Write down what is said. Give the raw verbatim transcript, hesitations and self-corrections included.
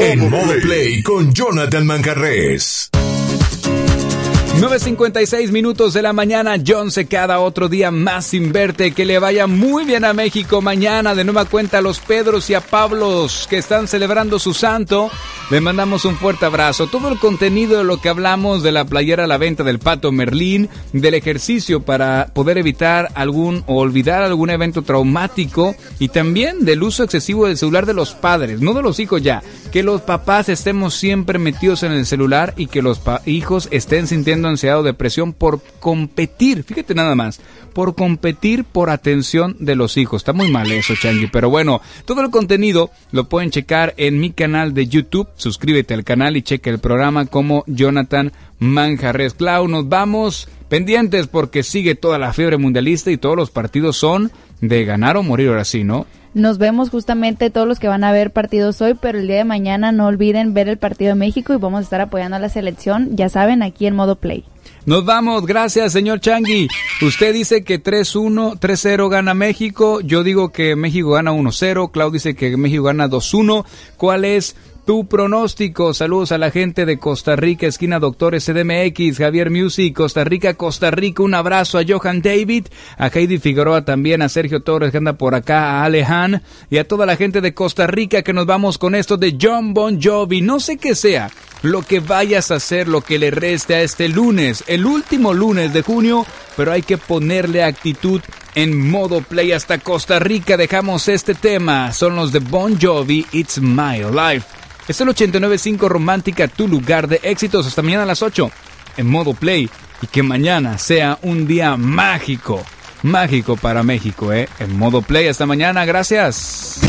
En Modo Play con Jonathan Manjarrés. nueve cincuenta y seis minutos de la mañana. John se queda otro día más sin verte. Que le vaya muy bien a México mañana. De nueva cuenta a los Pedros y a Pablos que están celebrando su santo. Le mandamos un fuerte abrazo. Todo el contenido de lo que hablamos de la playera a la venta del Pato Merlín, del ejercicio para poder evitar algún o olvidar algún evento traumático y también del uso excesivo del celular de los padres, no de los hijos ya. Que los papás estemos siempre metidos en el celular y que los pa- hijos estén sintiendo ansiedad o depresión por competir, fíjate nada más, por competir por atención de los hijos. Está muy mal eso, Changi, pero bueno, todo el contenido lo pueden checar en mi canal de YouTube. Suscríbete al canal y cheque el programa como Jonathan Manjarrés. Clau, nos vamos pendientes porque sigue toda la fiebre mundialista y todos los partidos son de ganar o morir, ahora sí, ¿no? Nos vemos justamente todos los que van a ver partidos hoy, pero el día de mañana no olviden ver el partido de México y vamos a estar apoyando a la selección, ya saben, aquí en Modo Play. Nos vamos, gracias señor Changi. Usted dice que tres uno, tres cero gana México, yo digo que México gana uno cero, Clau dice que México gana dos uno. ¿Cuál es tu pronóstico? Saludos a la gente de Costa Rica, esquina Doctores C D M X, Javier Music, Costa Rica, Costa Rica, un abrazo a Johan David, a Heidi Figueroa también, a Sergio Torres que anda por acá, a Alejan y a toda la gente de Costa Rica que nos vamos con esto de Jon Bon Jovi. No sé qué sea lo que vayas a hacer, lo que le reste a este lunes, el último lunes de junio, pero hay que ponerle actitud en Modo Play. Hasta Costa Rica dejamos este tema, son los de Bon Jovi, It's My Life. Es el ochenta y nueve punto cinco Romántica, tu lugar de éxitos. Hasta mañana a las ocho en Modo Play. Y que mañana sea un día mágico, mágico para México, ¿eh? En Modo Play. Hasta mañana, gracias.